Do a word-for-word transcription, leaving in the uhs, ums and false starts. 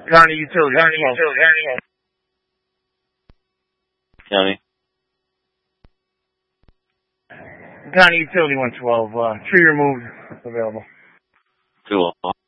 County Utility. County Utility. County. County Utility one twelve. Uh, tree removed available. Cool.